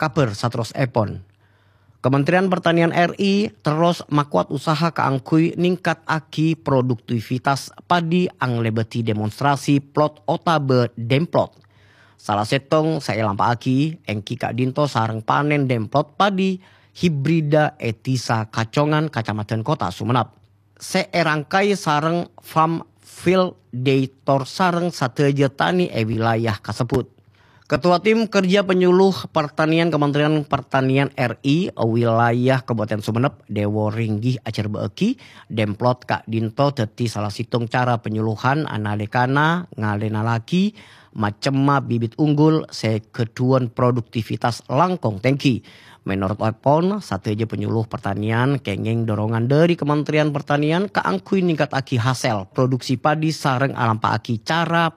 kabar satros epon. Kementerian Pertanian RI terus makuat usaha kaangkui ningkat aki produktivitas padi ang lebeti demonstrasi plot otabe demplot. Salah setong saya lampa aki engki Kak Dinto sareng panen demplot padi hibrida etisa Kacongan Kecamatan Kota Sumenep. Seerangkai sareng farm field day tor sareng sateja tani wilayah kasebut. Ketua Tim Kerja Penyuluh Pertanian Kementerian Pertanian RI wilayah Kabupaten Sumenep Dewo Ringgih Acer Beeki demplot Kak Dinto teti salah situng cara penyuluhan analekana ngalena laki macema bibit unggul sekeduan produktivitas langkong tengki. Menurut Epon, sateja penyuluh pertanian kenging dorongan dari Kementerian Pertanian kaangkui ningkat aki hasil produksi padi sareng alampa aki cara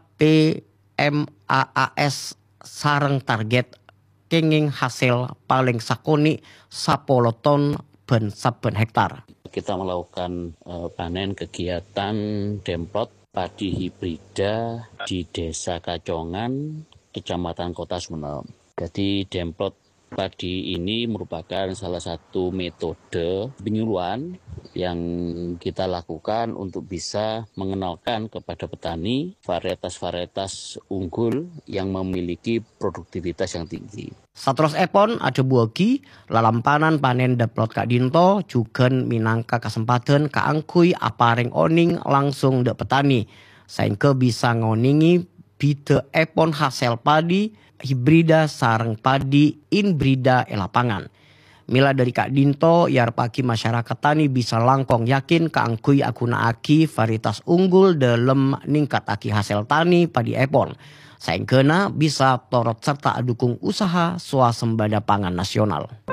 PMAAS sareng target kenging hasil paling sakoni 10 ton ben saben hektar. Kita melakukan panen kegiatan demplot padi hibrida di Desa Kacongan, Kecamatan Kota Sumenep. Jadi demplot padi ini merupakan salah satu metode penyuluhan yang kita lakukan untuk bisa mengenalkan kepada petani varietas-varietas unggul yang memiliki produktivitas yang tinggi. Satros Epon ada buagi lalampanan panen demplot Kak Dinto juga minangka kesempatan kaangkui apareng oning langsung dek petani. Sehingga bisa ngoningi bide Epon hasil padi hibrida sareng padi inbrida lapangan. Mila dari Kak Dinto, yar pagi masyarakat tani bisa langkong yakin kaangkui akuna aki varietas unggul dalam ningkat aki hasil tani padi Epon. Saengkeuna bisa torot serta dukung usaha swasembada pangan nasional.